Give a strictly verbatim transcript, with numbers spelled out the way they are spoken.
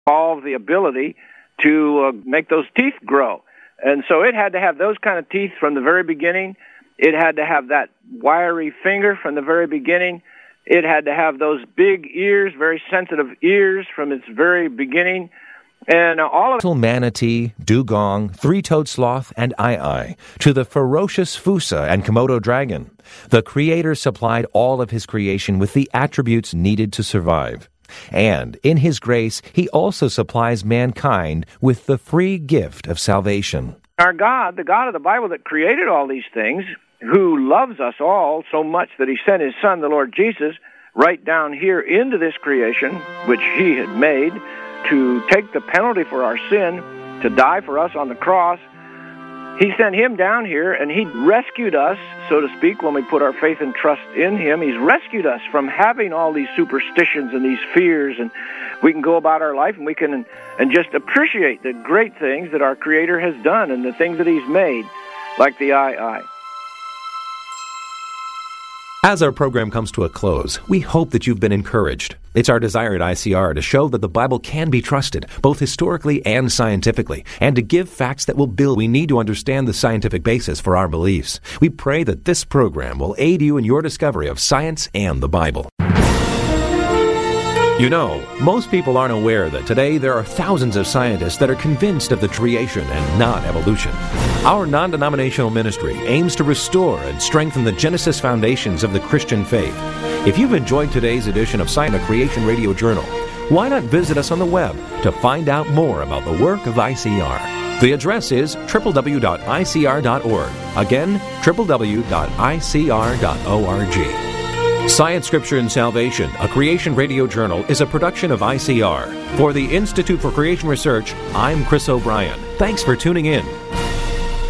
evolved the ability to uh, make those teeth grow. And so it had to have those kind of teeth from the very beginning. It had to have that wiry finger from the very beginning. It had to have those big ears, very sensitive ears from its very beginning. And uh, all of manatee, dugong, three-toed sloth, and ai, to the ferocious fossa and Komodo dragon. The Creator supplied all of His creation with the attributes needed to survive. And in His grace, He also supplies mankind with the free gift of salvation. Our God, the God of the Bible that created all these things, who loves us all so much that He sent His Son, the Lord Jesus, right down here into this creation, which He had made, to take the penalty for our sin, to die for us on the cross. He sent Him down here, and He rescued us, so to speak, when we put our faith and trust in Him. He's rescued us from having all these superstitions and these fears, and we can go about our life, and we can and just appreciate the great things that our Creator has done and the things that He's made, like the ai. As our program comes to a close, we hope that you've been encouraged. It's our desire at I C R to show that the Bible can be trusted, both historically and scientifically, and to give facts that will build. We need to understand the scientific basis for our beliefs. We pray that this program will aid you in your discovery of science and the Bible. You know, most people aren't aware that today there are thousands of scientists that are convinced of the creation and not evolution. Our non-denominational ministry aims to restore and strengthen the Genesis foundations of the Christian faith. If you've enjoyed today's edition of Science, a Creation Radio Journal, why not visit us on the web to find out more about the work of I C R? The address is w w w dot i c r dot org. Again, w w w dot i c r dot org. Science, Scripture, and Salvation, a Creation Radio Journal, is a production of I C R. For the Institute for Creation Research, I'm Chris O'Brien. Thanks for tuning in.